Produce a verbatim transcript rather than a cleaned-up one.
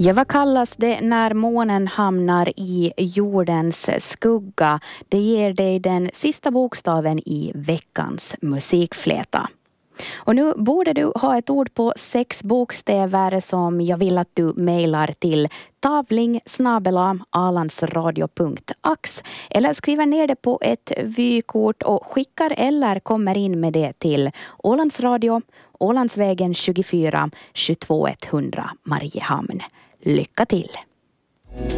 Ja, vad kallas det när månen hamnar i jordens skugga? Det ger dig den sista bokstaven i veckans musikfläta. Och nu borde du ha ett ord på sex bokstäver som jag vill att du mejlar till tavling snabel-a alandsradio punkt ax eller skriver ner det på ett vykort och skickar eller kommer in med det till Ålandsradio, Ålandsvägen tjugofyra, tjugotvå etthundra Mariehamn. Lycka till!